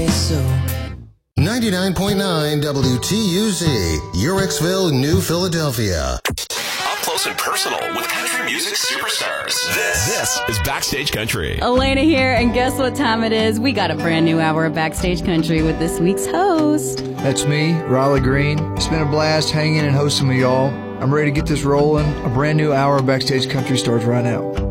so. 99.9 WTUZ, Urexville, New Philadelphia. Up close and personal with country music superstars. This is Backstage Country. Elena here, and guess what time it is? We got a brand new hour of Backstage Country with this week's host. That's me, Raleigh Green. It's been a blast hanging and hosting with y'all. I'm ready to get this rolling. A brand new hour of Backstage Country starts right now.